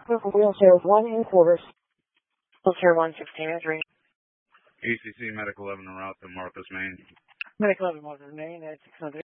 Wheelchair 1 in quarters. Wheelchair 116 ECC Medical 11 en route to Marcus, Maine. Medical 11 Marcus, Maine, at 600.